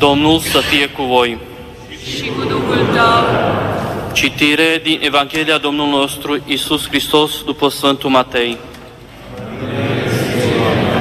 Domnul să fie cu voi. Și cu Duhul tău. Citire din Evanghelia Domnului nostru Iisus Hristos după Sfântul Matei.